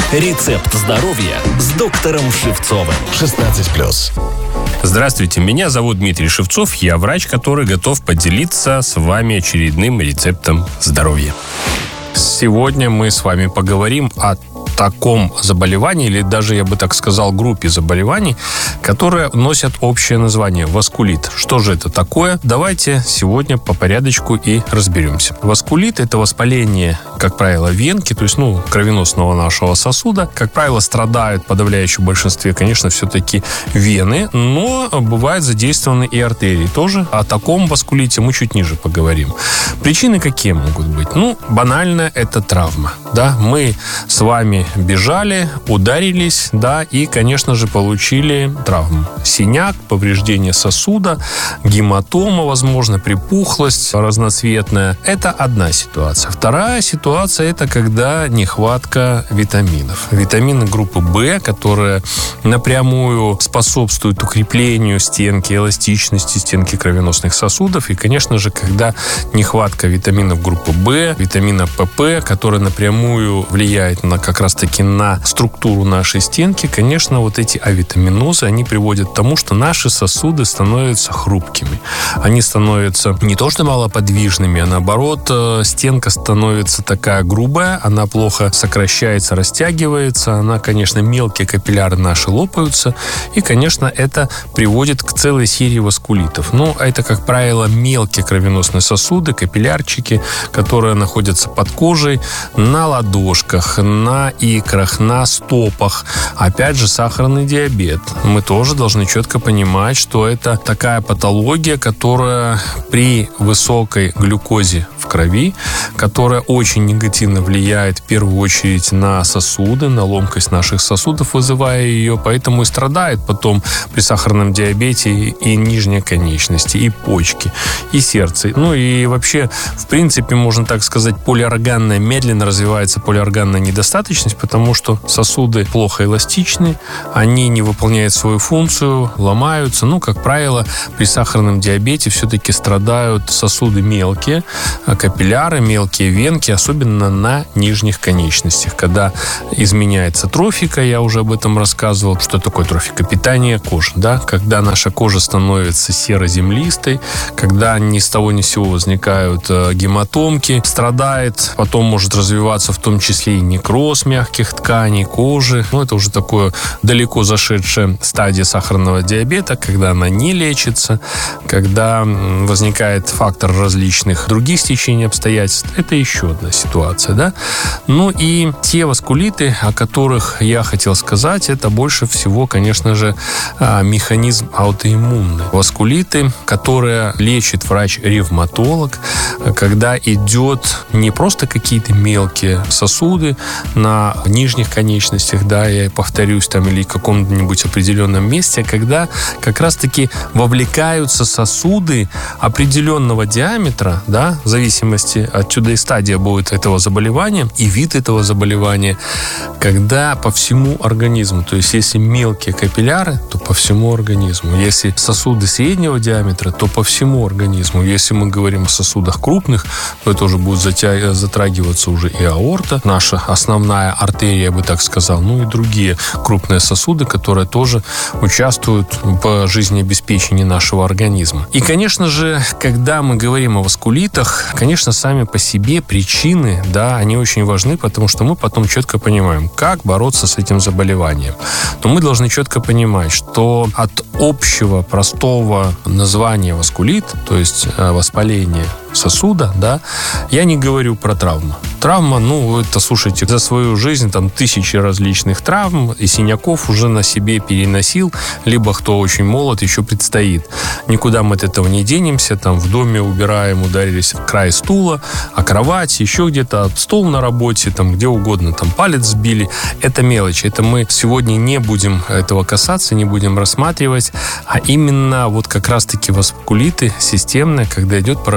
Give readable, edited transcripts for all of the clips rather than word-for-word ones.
Рецепт здоровья с доктором Шевцовым. 16+. Здравствуйте, меня зовут Дмитрий Шевцов. Я врач, который готов поделиться с вами очередным рецептом здоровья. Сегодня мы с вами поговорим о таком заболевании, или даже, я бы так сказал, группе заболеваний, которые носят общее название васкулит. Что же это такое? Давайте сегодня по порядочку и разберемся. Васкулит – это воспаление, как правило, венки, то есть, кровеносного нашего сосуда. Как правило, страдают в подавляющем большинстве, конечно, все-таки вены, но бывают задействованы и артерии тоже. О таком васкулите мы чуть ниже поговорим. Причины какие могут быть? Банально, это травма. Да? Мы с вами бежали, ударились, да, и, конечно же, получили травму. Синяк, повреждение сосуда, гематома, возможно, припухлость разноцветная. Это одна ситуация. Вторая ситуация – это когда нехватка витаминов. Витамины группы В, которые напрямую способствуют укреплению стенки, эластичности стенки кровеносных сосудов. И, конечно же, когда нехватка витаминов группы В, витамина ПП, который напрямую влияет как раз-таки на структуру нашей стенки, конечно, вот эти авитаминозы, они приводят к тому, что наши сосуды становятся хрупкими. Они становятся не то что малоподвижными, а наоборот, стенка становится такая грубая, она плохо сокращается, растягивается, она, конечно, мелкие капилляры наши лопаются, и, конечно, это приводит к целой серии васкулитов. Это, как правило, мелкие кровеносные сосуды, капиллярчики, которые находятся под кожей, на ладошках, на икрах, на стопах. Опять же, сахарный диабет. Мы тоже должны четко понимать, что это такая патология, которая при высокой глюкозе в крови, которая очень негативно влияет в первую очередь на сосуды, на ломкость наших сосудов, вызывая ее, поэтому и страдает потом при сахарном диабете и нижние конечности, и почки, и сердце. И вообще, в принципе, можно так сказать, медленно развивается полиорганная недостаточность, потому что сосуды плохо эластичны, они не выполняют свою функцию, ломаются. Как правило, при сахарном диабете все-таки страдают сосуды мелкие, капилляры, мелкие венки, особенно на нижних конечностях. Когда изменяется трофика, я уже об этом рассказывал, что такое трофика? Питание кожи, да? Когда наша кожа становится серо-землистой, когда ни с того ни с сего возникают гематомки, страдает, потом может развиваться в том числе и некроз мягких тканей, кожи. Это уже такое далеко зашедшая стадия сахарного диабета, когда она не лечится, когда возникает фактор различных других стечений обстоятельств. Это еще одна ситуация, да? И те васкулиты, о которых я хотел сказать, это больше всего, конечно же, механизм аутоиммунный. Васкулиты, которые лечит врач-ревматолог, когда идет не просто какие-то мелкие сосуды на нижних конечностях, да, я повторюсь, или в каком-нибудь определенном месте, когда как раз-таки вовлекаются сосуды определенного диаметра, да, в зависимости отсюда и стадия будет этого заболевания, и вид этого заболевания, когда по всему организму, то есть если мелкие капилляры, то по всему организму, если сосуды среднего диаметра, то по всему организму, если мы говорим о сосудах крупных, то это уже будет затрагиваться уже и аорта, наша основная артерия, я бы так сказал, и другие крупные сосуды, которые тоже участвуют в жизнеобеспечении нашего организма. И, конечно же, когда мы говорим о васкулитах, конечно, сами по себе причины, да, они очень важны, потому что мы потом четко понимаем, как бороться с этим заболеванием. Но мы должны четко понимать, что от общего простого названия васкулит, то есть воспаление сосуда, да, я не говорю про травму. Травма, это, слушайте, за свою жизнь тысячи различных травм и синяков уже на себе переносил, либо кто очень молод, еще предстоит. Никуда мы от этого не денемся, в доме убираем, ударились в край стула, о кровать, еще где-то, стол на работе, где угодно, палец сбили. Это мелочи, это мы сегодня не будем этого касаться, не будем рассматривать, а именно как раз-таки васкулиты системные, когда идет поражение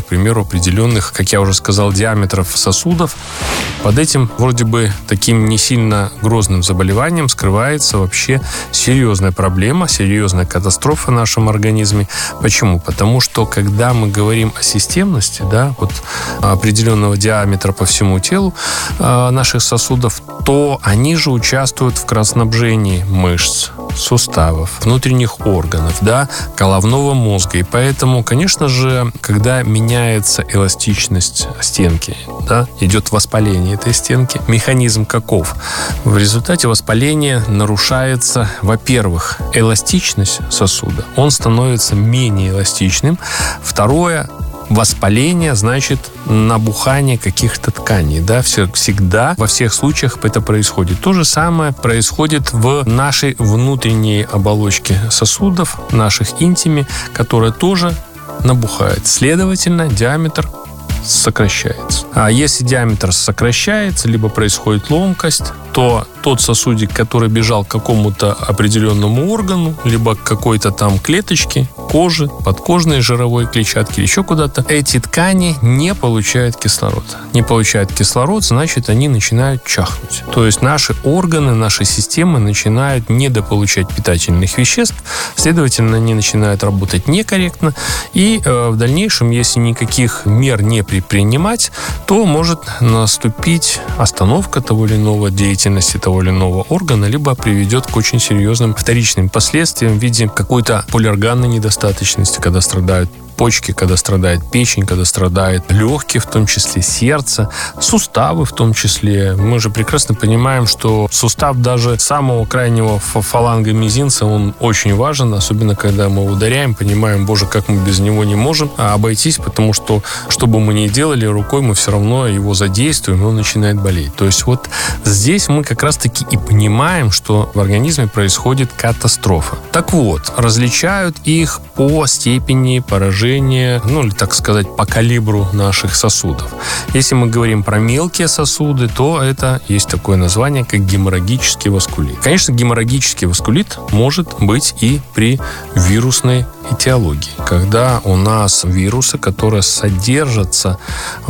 примеру, определенных, как я уже сказал, диаметров сосудов. Под этим вроде бы таким не сильно грозным заболеванием скрывается вообще серьезная проблема, серьезная катастрофа в нашем организме. Почему? Потому что, когда мы говорим о системности, да, вот определенного диаметра по всему телу наших сосудов, то они же участвуют в кровоснабжении мышц, суставов, внутренних органов, да, головного мозга. И поэтому, конечно же, когда меняется эластичность стенки, да, идет воспаление этой стенки, механизм каков? В результате воспаления нарушается, во-первых, эластичность сосуда. Он становится менее эластичным. Второе, воспаление, значит, набухание каких-то тканей, да, всегда, во всех случаях это происходит. То же самое происходит в нашей внутренней оболочке сосудов, наших интиме, которая тоже набухает. Следовательно, диаметр сокращается. А если диаметр сокращается, либо происходит ломкость, то тот сосудик, который бежал к какому-то определенному органу, либо к какой-то там клеточке, кожи, подкожной жировой клетчатки, еще куда-то, эти ткани не получают кислород. Не получают кислород, значит, они начинают чахнуть. То есть наши органы, наши системы начинают недополучать питательных веществ, следовательно, они начинают работать некорректно, и в дальнейшем, если никаких мер не предпринимать, то может наступить остановка того или иного деятельности того или иного органа, либо приведет к очень серьезным вторичным последствиям в виде какой-то полиорганной недостаточности, когда страдают почки, когда страдает печень, когда страдает легкие, в том числе сердце, суставы в том числе. Мы же прекрасно понимаем, что сустав даже самого крайнего фаланга мизинца, он очень важен, особенно когда мы ударяем, понимаем, боже, как мы без него не можем обойтись, потому что, что бы мы ни делали рукой, мы все равно его задействуем, и он начинает болеть. То есть вот здесь мы как раз-таки и понимаем, что в организме происходит катастрофа. Так вот, различают их по степени поражения, ну, или, так сказать, по калибру наших сосудов. Если мы говорим про мелкие сосуды, то это есть такое название, как геморрагический васкулит. Конечно, геморрагический васкулит может быть и при вирусной этиологии, когда у нас вирусы, которые содержатся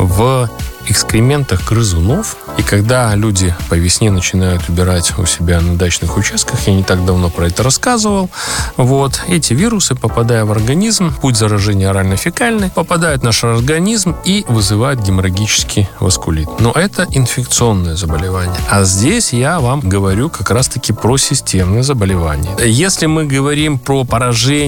в экскрементах грызунов, и когда люди по весне начинают убирать у себя на дачных участках, я не так давно про это рассказывал, вот, эти вирусы, попадая в организм, путь заражения орально-фекальный, попадают в наш организм и вызывают геморрагический васкулит. Но это инфекционное заболевание. А здесь я вам говорю как раз-таки про системное заболевание. Если мы говорим про поражение